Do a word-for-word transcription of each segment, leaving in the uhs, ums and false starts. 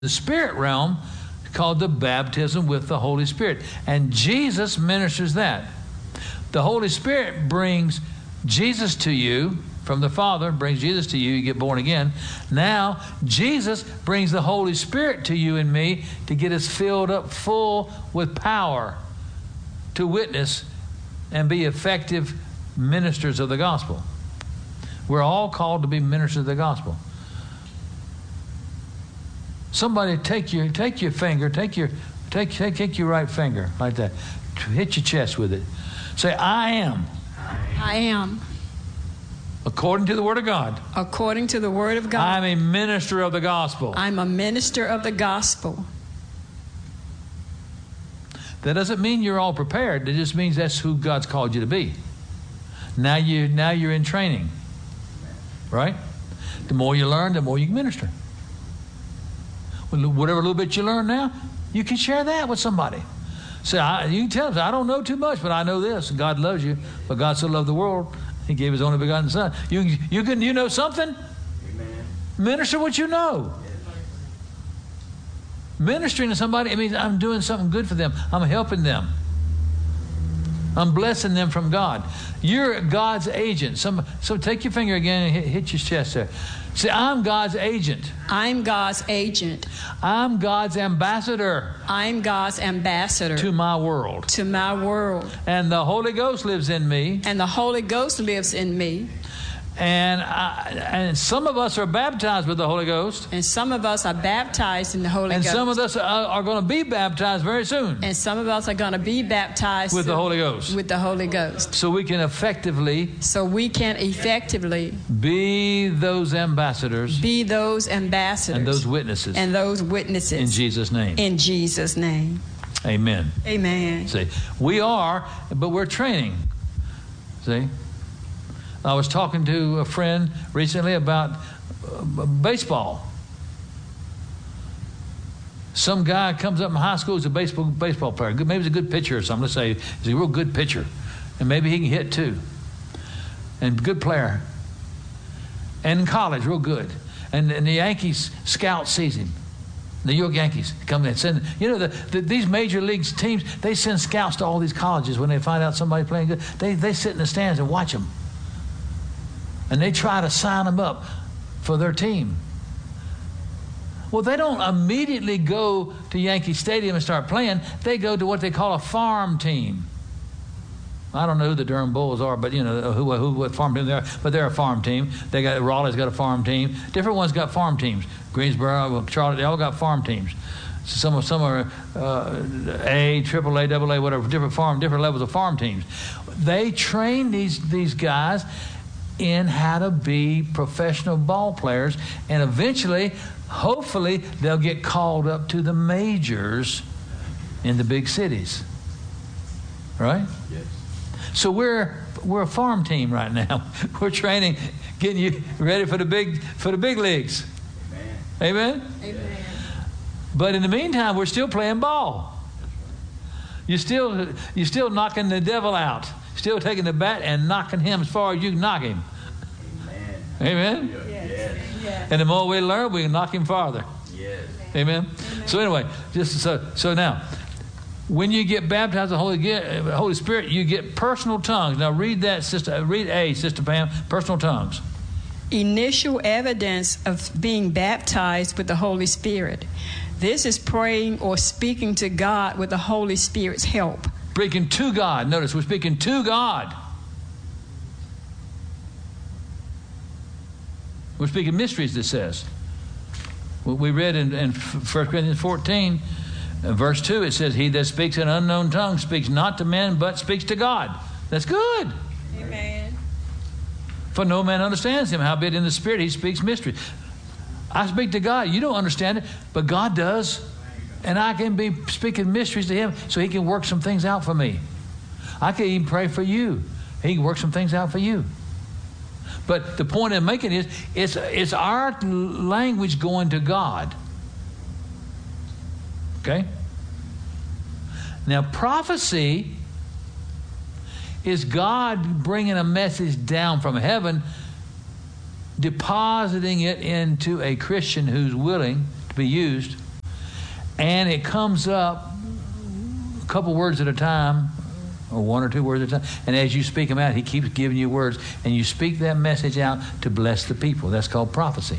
the spirit realm called the baptism with the Holy Spirit. And Jesus ministers that. The Holy Spirit brings Jesus to you from the Father, brings Jesus to you, you get born again. Now, Jesus brings the Holy Spirit to you and me to get us filled up full with power to witness and be effective ministers of the gospel. We're all called to be ministers of the gospel. Somebody take your take your finger, take your take take take your right finger like that. Hit your chest with it. Say, I am. I am. According to the Word of God. According to the Word of God. I'm a minister of the gospel. I'm a minister of the gospel. That doesn't mean you're all prepared. It just means that's who God's called you to be. Now you now you're in training. Right? The more you learn, the more you can minister. Whatever little bit you learn now, you can share that with somebody. Say, I, you can tell them, I don't know too much, but I know this. God loves you. But God so loved the world, He gave His only begotten Son. You, you can, you know something? Amen. Minister what you know. Yes. Ministering to somebody, it means I'm doing something good for them. I'm helping them. I'm blessing them from God. You're God's agent. Some, so take your finger again and hit, hit your chest there. Say, I'm God's agent. I'm God's agent. I'm God's ambassador. I'm God's ambassador. To my world. To my world. And the Holy Ghost lives in me. And the Holy Ghost lives in me. And I, and some of us are baptized with the Holy Ghost. And some of us are baptized in the Holy and Ghost. And some of us are, are going to be baptized very soon. And some of us are going to be baptized with the Holy Ghost. With the Holy Ghost. So we can effectively. So we can effectively. Be those ambassadors. Be those ambassadors. And those witnesses. And those witnesses. In Jesus' name. In Jesus' name. Amen. Amen. See, we are, but we're training. See. I was talking to a friend recently about uh, baseball. Some guy comes up in high school as a baseball baseball player. Maybe he's a good pitcher or something. Let's say he's a real good pitcher. And maybe he can hit too. And good player. And in college, real good. And, and the Yankees scout sees him. The New York Yankees come in and send, you know, the, the, these major leagues teams, they send scouts to all these colleges when they find out somebody's playing good. They, they sit in the stands and watch them. And they try to sign them up for their team. Well, they don't immediately go to Yankee Stadium and start playing. They go to what they call a farm team. I don't know who the Durham Bulls are, but you know who, who what farm team they are. But they're a farm team. They got Raleigh's got a farm team. Different ones got farm teams. Greensboro, Charlotte, they all got farm teams. Some some are uh, A, triple A, double A, whatever. Different farm, different levels of farm teams. They train these these guys in how to be professional ball players, and eventually, hopefully, they'll get called up to the majors in the big cities. Right? Yes. So we're we're a farm team right now. We're training, getting you ready for the big for the big leagues. Amen. Amen. Amen. But in the meantime, we're still playing ball. You're still you're still knocking the devil out. Still taking the bat and knocking him as far as you can knock him. Amen. Amen? Yes. Yes. And the more we learn, we can knock him farther. Yes. Amen? Amen. So anyway, just so so now, when you get baptized with the Holy, Holy Spirit, you get personal tongues. Now read that, sister. Read A, Sister Pam. Personal tongues. Initial evidence of being baptized with the Holy Spirit. This is praying or speaking to God with the Holy Spirit's help. Speaking to God. Notice we're speaking to God. We're speaking mysteries, this says. What we read in, in First Corinthians fourteen, verse two, it says, he that speaks in unknown tongue speaks not to men, but speaks to God. That's good. Amen. For no man understands him, howbeit in the Spirit he speaks mysteries. I speak to God. You don't understand it, but God does. And I can be speaking mysteries to him so he can work some things out for me. I can even pray for you. He can work some things out for you. But the point I'm making is, it's, it's our language going to God. Okay? Now, prophecy is God bringing a message down from heaven, depositing it into a Christian who's willing to be used and it comes up a couple words at a time, or one or two words at a time. And as you speak them out, he keeps giving you words, and you speak that message out to bless the people. That's called prophecy.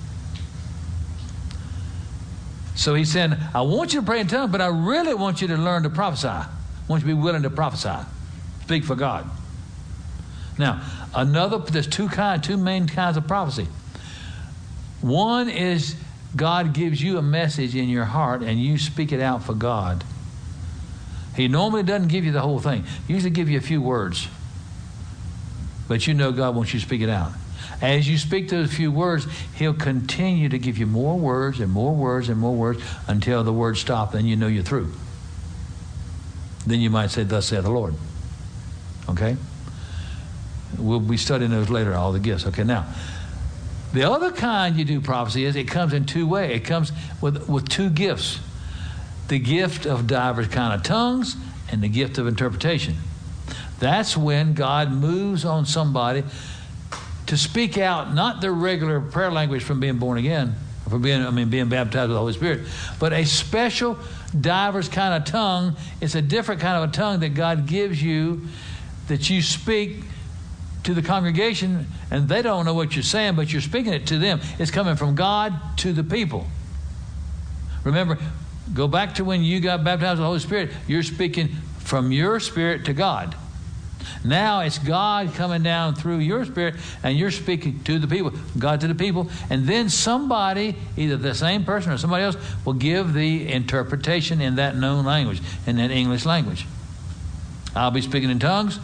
So he's saying, I want you to pray in tongues, but I really want you to learn to prophesy. I want you to be willing to prophesy. Speak for God. Now, another, there's two kind, two main kinds of prophecy. One is God gives you a message in your heart and you speak it out for God. He normally doesn't give you the whole thing. He usually give you a few words. But you know God wants you to speak it out. As you speak those few words, he'll continue to give you more words and more words and more words until the words stop, then you know you're through. Then you might say, thus saith the Lord. Okay? We'll be studying those later, all the gifts. Okay, now, the other kind you do prophecy is it comes in two ways. It comes with, with two gifts. The gift of divers kind of tongues and the gift of interpretation. That's when God moves on somebody to speak out, not their regular prayer language from being born again, from being, I mean, being baptized with the Holy Spirit, but a special diverse kind of tongue. It's a different kind of a tongue that God gives you that you speak to the congregation, and they don't know what you're saying, but you're speaking it to them. It's coming from God to the people. Remember, go back to when you got baptized with the Holy Spirit. You're speaking from your spirit to God. Now it's God coming down through your spirit, and you're speaking to the people, God to the people, and then somebody, either the same person or somebody else, will give the interpretation in that known language, in that English language. I'll be speaking in tongues.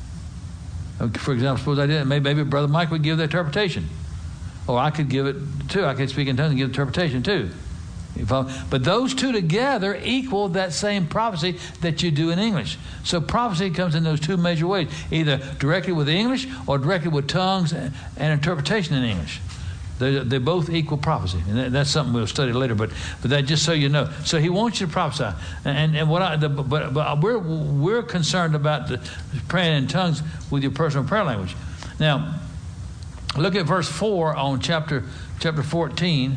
For example, suppose I did, maybe, maybe Brother Mike would give the interpretation. Or I could give it too. I could speak in tongues and give interpretation too. If I, but those two together equal that same prophecy that you do in English. So prophecy comes in those two major ways, either directly with English or directly with tongues and, and interpretation in English. They they both equal prophecy, and that, that's something we'll study later. But but that just so you know. So he wants you to prophesy, and and what I the, but but we're we're concerned about the praying in tongues with your personal prayer language. Now, look at verse four on chapter chapter fourteen.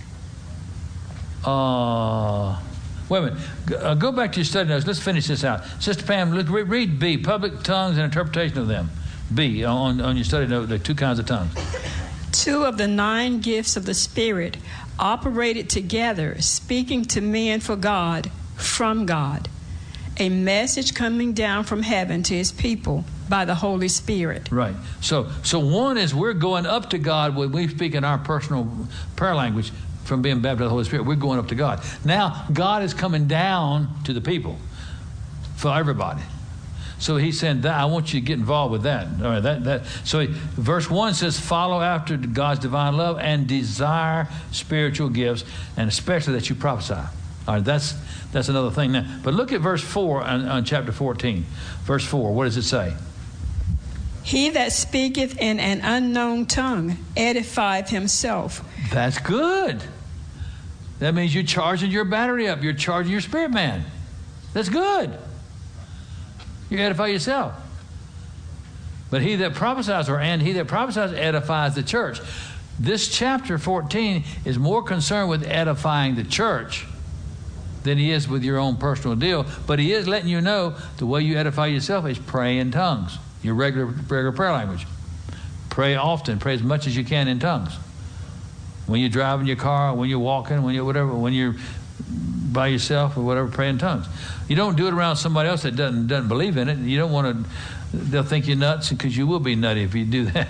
Uh, wait a minute. Go, uh, go back to your study notes. Let's finish this out. Sister Pam, look, read, read B, public tongues and interpretation of them. B, on, on your study note, the two kinds of tongues. Two of the nine gifts of the Spirit operated together, speaking to men for God, from God. A message coming down from heaven to his people by the Holy Spirit. Right. So, so one is we're going up to God when we speak in our personal prayer language. From being baptized with the Holy Spirit, we're going up to God. Now, God is coming down to the people for everybody. So he's saying that I want you to get involved with that. All right, that that. So he, verse one says, "Follow after God's divine love and desire spiritual gifts, and especially that you prophesy." All right, that's that's another thing now. But look at verse four on, on chapter fourteen. Verse four. What does it say? He that speaketh in an unknown tongue edifieth himself. That's good. That means you're charging your battery up. You're charging your spirit man. That's good. You edify yourself. But he that prophesies, or and he that prophesies edifies the church. This chapter fourteen is more concerned with edifying the church than he is with your own personal deal. But he is letting you know the way you edify yourself is pray in tongues. Your regular, regular prayer language. Pray often. Pray as much as you can in tongues. When you're driving your car, when you're walking, when you're whatever, when you're by yourself or whatever, pray in tongues. You don't do it around somebody else that doesn't doesn't believe in it. You don't want to. They'll think you're nuts, because you will be nutty if you do that.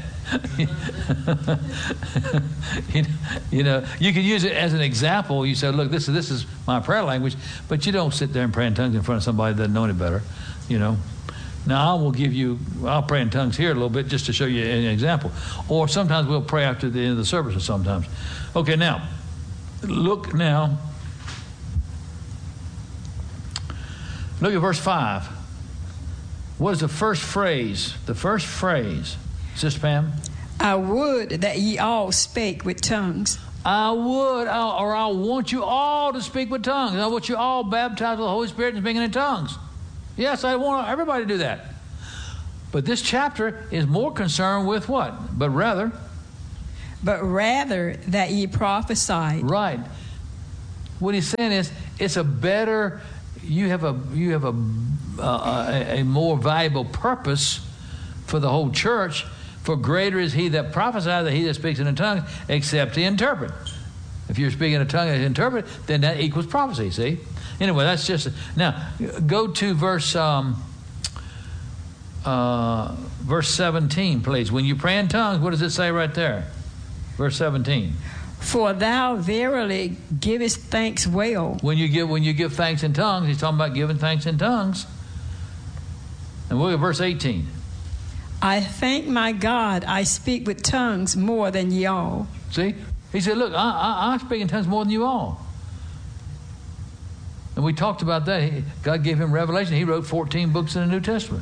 you, you know, you can use it as an example. You say, "Look, this is this is my prayer language," but you don't sit there and pray in tongues in front of somebody that doesn't know any better. You know. Now, I will give you, I'll pray in tongues here a little bit just to show you an example. Or sometimes we'll pray after the end of the service or sometimes. Okay, now, look now. Look at verse five. What is the first phrase? The first phrase, Sister Pam? I would that ye all spake with tongues. I would, I, or I want you all to speak with tongues. I want you all baptized with the Holy Spirit and speaking in tongues. Yes, I want everybody to do that. But this chapter is more concerned with what? But rather. But rather that ye prophesied. Right. What he's saying is, it's a better, you have a you have a uh, a, a more valuable purpose for the whole church. For greater is he that prophesies than he that speaks in a tongue, except he interpret. If you're speaking in a tongue and interpret, then that equals prophecy. See. Anyway, that's just now. Go to verse um, uh, verse seventeen, please. When you pray in tongues, what does it say right there? Verse seventeen. For thou verily givest thanks well. When you give when you give thanks in tongues, he's talking about giving thanks in tongues. And look at verse eighteen. I thank my God I speak with tongues more than ye all. See? He said, look, I, I, I speak in tongues more than you all. And we talked about that. He, God gave him revelation. He wrote fourteen books in the New Testament.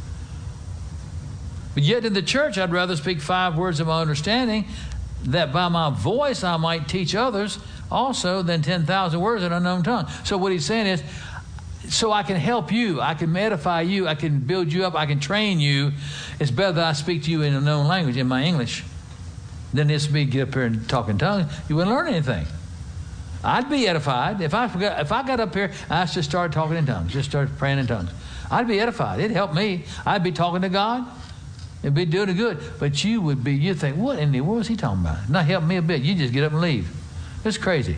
But yet in the church, I'd rather speak five words of my understanding, that by my voice I might teach others also, than ten thousand words in an unknown tongue. So what he's saying is, so I can help you, I can edify you, I can build you up, I can train you. It's better that I speak to you in a known language, in my English, than it's me get up here and talk in tongues. You wouldn't learn anything. I'd be edified if I forgot, if I got up here and I just started talking in tongues, just started praying in tongues. I'd be edified. It'd help me. I'd be talking to God. It'd be doing it good. But you would be, you'd think, what in the world is he talking about? Not helping me a bit. You just get up and leave. It's crazy.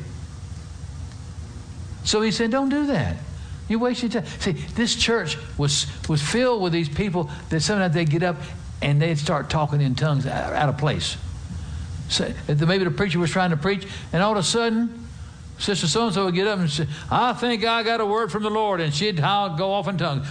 So he said, don't do that. You waste your time. See, this church was was filled with these people that sometimes they get up and they'd start talking in tongues out, out of place. So maybe the preacher was trying to preach, and all of a sudden, Sister so-and-so would get up and say, I think I got a word from the Lord. And she'd go off in tongues.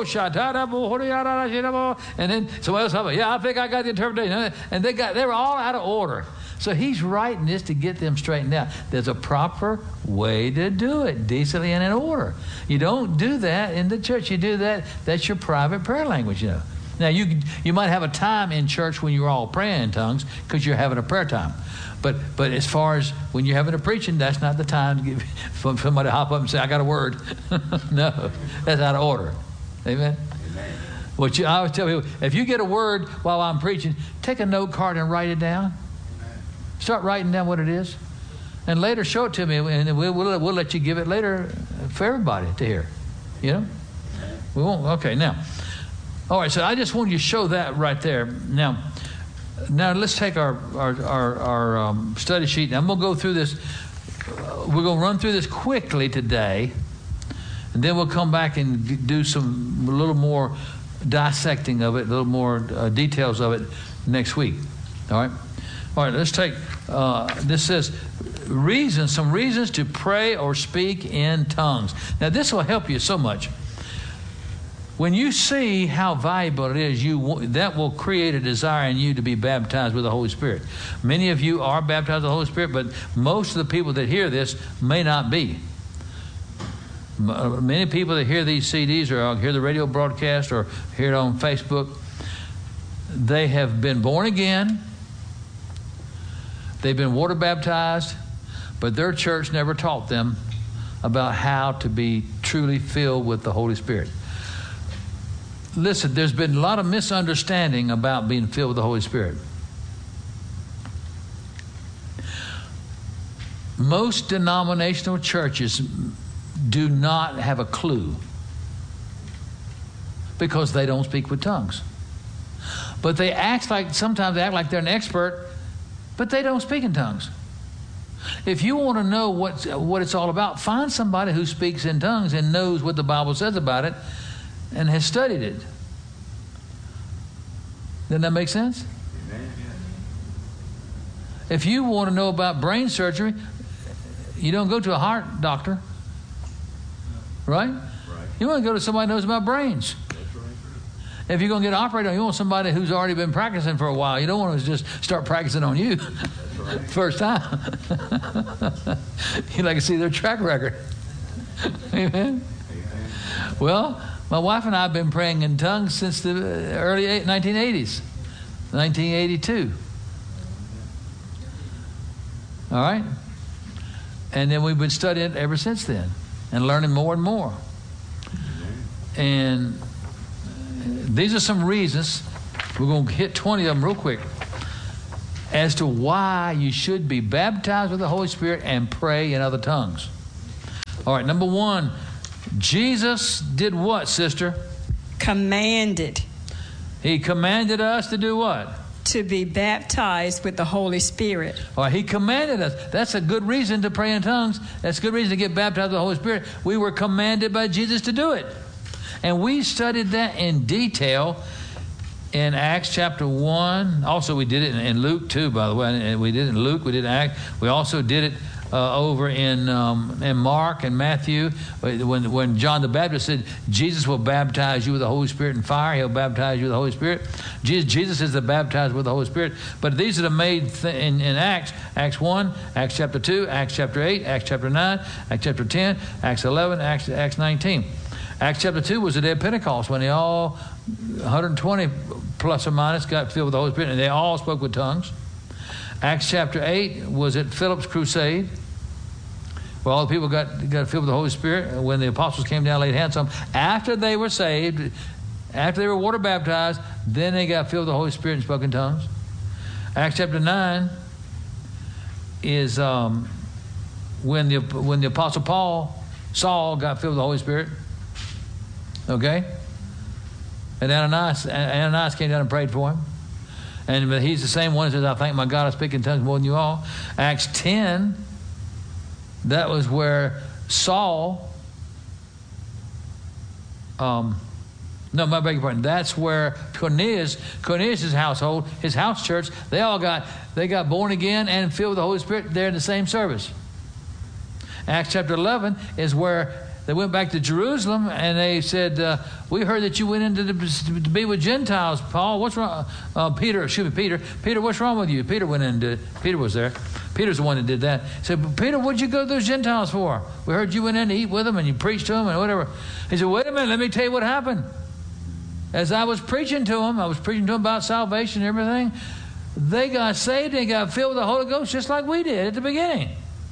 And then someone else would say, yeah, I think I got the interpretation. And they got they were all out of order. So he's writing this to get them straightened out. There's a proper way to do it, decently and in order. You don't do that in the church. You do that, that's your private prayer language, you know. Now, you you might have a time in church when you're all praying in tongues because you're having a prayer time. But but as far as when you're having a preaching, that's not the time to give for somebody to hop up and say, I got a word. No, that's out of order. Amen? Amen. What you, I always tell people, if you get a word while I'm preaching, take a note card and write it down. Start writing down what it is. And later show it to me, and we'll, we'll, we'll let you give it later for everybody to hear. You know? We won't. Okay, now. All right, so I just wanted you to show that right there. Now, now let's take our, our, our, our um, study sheet. Now, I'm going to go through this. Uh, we're going to run through this quickly today, and then we'll come back and do some a little more dissecting of it, a little more uh, details of it next week. All right? All right, let's take, uh, this says, reasons, some reasons to pray or speak in tongues. Now, this will help you so much. When you see how valuable it is, you that will create a desire in you to be baptized with the Holy Spirit. Many of you are baptized with the Holy Spirit, but most of the people that hear this may not be. Many people that hear these C Ds or hear the radio broadcast or hear it on Facebook, they have been born again. They've been water baptized, but their church never taught them about how to be truly filled with the Holy Spirit. Listen, there's been a lot of misunderstanding about being filled with the Holy Spirit. Most denominational churches do not have a clue because they don't speak with tongues. But they act like, sometimes they act like they're an expert, but they don't speak in tongues. If you want to know what, what it's all about, find somebody who speaks in tongues and knows what the Bible says about it and has studied it. Doesn't that make sense? Amen. If you want to know about brain surgery, you don't go to a heart doctor. Right? Right. You want to go to somebody who knows about brains. That's right. If you're going to get operated on, you want somebody who's already been practicing for a while. You don't want to just start practicing on you. That's right. First time. You'd like to see their track record. Amen? Amen. Well, my wife and I have been praying in tongues since the early nineteen eighties, nineteen eighty-two. All right? And then we've been studying it ever since then and learning more and more. And these are some reasons, we're going to hit twenty of them real quick, as to why you should be baptized with the Holy Spirit and pray in other tongues. All right, number one, Jesus did what, sister? Commanded He commanded us to do what? to be baptized with the Holy Spirit. All right, he commanded us. That's a good reason to pray in tongues. That's a good reason to get baptized with the Holy Spirit. We were commanded by Jesus to do it. And we studied that in detail in Acts chapter one. Also, we did it in, in Luke too, by the way. And we did it in Luke, we did it in Acts. We also did it uh, over in um, in Mark and Matthew. When, when John the Baptist said, Jesus will baptize you with the Holy Spirit and fire. He'll baptize you with the Holy Spirit. Jesus, Jesus is the baptized with the Holy Spirit. But these are the made th- in, in Acts. Acts one, Acts chapter two, Acts chapter eight, Acts chapter nine, Acts chapter ten, Acts eleven, Acts, Acts nineteen. Acts chapter two was the day of Pentecost when they all, one hundred twenty plus or minus, got filled with the Holy Spirit, and they all spoke with tongues. Acts chapter eight was at Philip's crusade, where all the people got, got filled with the Holy Spirit when the apostles came down and laid hands on them. After they were saved, after they were water baptized, then they got filled with the Holy Spirit and spoke in tongues. Acts chapter nine is um, when the when the apostle Paul, Saul, got filled with the Holy Spirit. Okay? And Ananias, Ananias came down and prayed for him. And but he's the same one that says, I thank my God I speak in tongues more than you all. Acts ten, that was where Saul, um, no, my beg your pardon, that's where Cornelius, Cornelius' household, his house church, they all got, they got born again and filled with the Holy Spirit there in the same service. Acts chapter eleven is where they went back to Jerusalem and they said, uh, we heard that you went into the, to be with Gentiles, Paul. What's wrong? Uh, Peter, excuse me, Peter. Peter, what's wrong with you? Peter went into, Peter was there. Peter's the one that did that. He said, Peter, what'd you go to those Gentiles for? We heard you went in to eat with them and you preached to them and whatever. He said, wait a minute, let me tell you what happened. As I was preaching to them, I was preaching to them about salvation and everything. They got saved and got filled with the Holy Ghost just like we did at the beginning.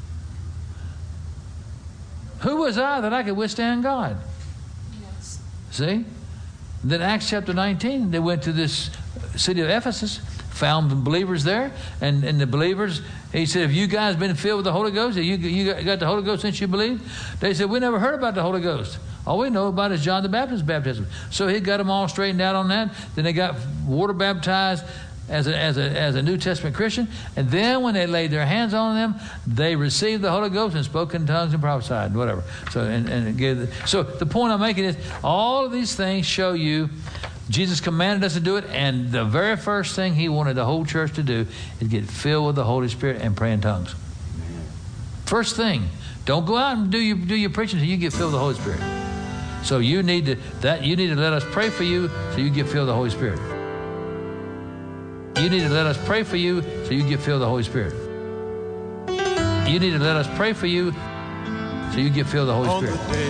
Who was I that I could withstand God? Yes. See? Then Acts chapter nineteen, they went to this city of Ephesus, found believers there, and, and the believers, he said, have you guys been filled with the Holy Ghost? Have you, you got the Holy Ghost since you believed? They said, we never heard about the Holy Ghost. All we know about is John the Baptist's baptism. So he got them all straightened out on that. Then they got water baptized as a, as a, as a New Testament Christian. And then when they laid their hands on them, they received the Holy Ghost and spoke in tongues and prophesied and whatever. So, and, and it gave the, so the point I'm making is all of these things show you Jesus commanded us to do it, and the very first thing he wanted the whole church to do is get filled with the Holy Spirit and pray in tongues. First thing. Don't go out and do your, do your preaching until you get filled with the Holy Spirit. So you need to that you need to let us pray for you so you get filled with the Holy Spirit. You need to let us pray for you so you get filled with the Holy Spirit. You need to let us pray for you so you get filled with the Holy Spirit.